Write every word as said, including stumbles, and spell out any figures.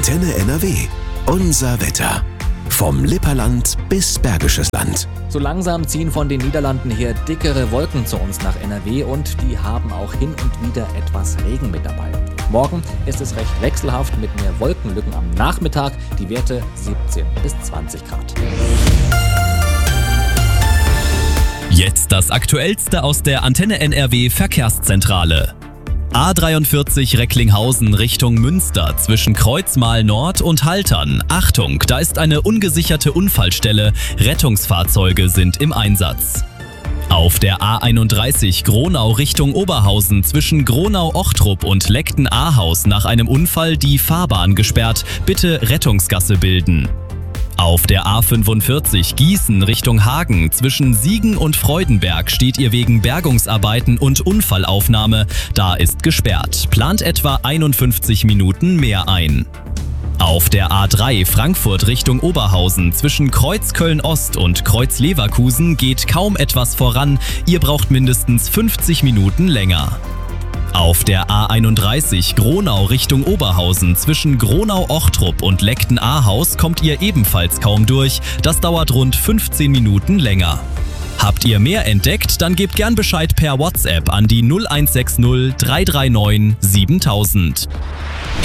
Antenne N R W. Unser Wetter. Vom Lipperland bis Bergisches Land. So langsam ziehen von den Niederlanden her dickere Wolken zu uns nach N R W und die haben auch hin und wieder etwas Regen mit dabei. Morgen ist es recht wechselhaft mit mehr Wolkenlücken am Nachmittag, die Werte siebzehn bis zwanzig Grad. Jetzt das Aktuellste aus der Antenne N R W Verkehrszentrale. A dreiundvierzig Recklinghausen Richtung Münster zwischen Kreuzmal Nord und Haltern. Achtung, da ist eine ungesicherte Unfallstelle. Rettungsfahrzeuge sind im Einsatz. Auf der A einunddreißig Gronau Richtung Oberhausen zwischen Gronau-Ochtrup und Leckten-Ahaus nach einem Unfall die Fahrbahn gesperrt. Bitte Rettungsgasse bilden. Auf der A fünfundvierzig Gießen Richtung Hagen zwischen Siegen und Freudenberg steht ihr wegen Bergungsarbeiten und Unfallaufnahme. Da ist gesperrt. Plant etwa einundfünfzig Minuten mehr ein. Auf der A drei Frankfurt Richtung Oberhausen zwischen Kreuzköln-Ost und Kreuz-Leverkusen geht kaum etwas voran. Ihr braucht mindestens fünfzig Minuten länger. Auf der A einunddreißig Gronau Richtung Oberhausen zwischen Gronau-Ochtrup und Leckten-Ahaus kommt ihr ebenfalls kaum durch. Das dauert rund fünfzehn Minuten länger. Habt ihr mehr entdeckt, dann gebt gern Bescheid per WhatsApp an die null eins sechs null drei drei neun siebentausend.